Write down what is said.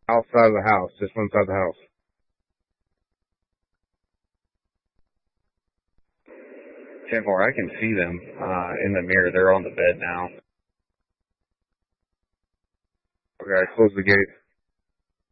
Outside of the house, just inside the house. 10-4, I can see them in the mirror. They're on the bed now. Okay, I closed the gate.